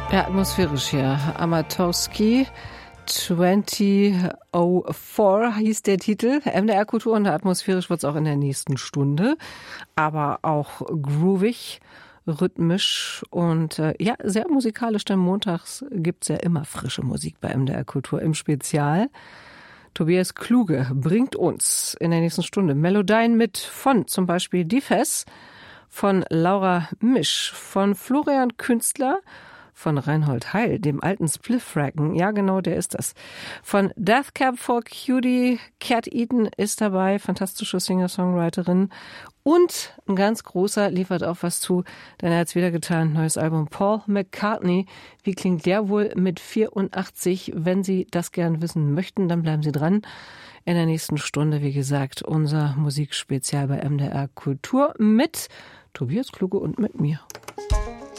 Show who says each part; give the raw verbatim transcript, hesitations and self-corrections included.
Speaker 1: Ja, atmosphärisch hier. Amatowski zwanzig null vier hieß der Titel. M D R Kultur, und atmosphärisch wird es auch in der nächsten Stunde. Aber auch groovig, rhythmisch und äh, ja, sehr musikalisch, denn montags gibt es ja immer frische Musik bei M D R Kultur im Spezial. Tobias Kluge bringt uns in der nächsten Stunde Melodien mit von zum Beispiel Die Fess, von Laura Misch, von Florian Künstler, von Reinhold Heil, dem alten Spliffracken. Ja, genau, der ist das. Von Death Cab for Cutie, Cat Eaton ist dabei, fantastische Singer-Songwriterin. Und ein ganz großer liefert auch was zu, denn er hat es wieder getan, neues Album Paul McCartney. Wie klingt der wohl mit vierundachtzig? Wenn Sie das gern wissen möchten, dann bleiben Sie dran. In der nächsten Stunde, wie gesagt, unser Musikspezial bei M D R Kultur mit Tobias Kluge und mit mir.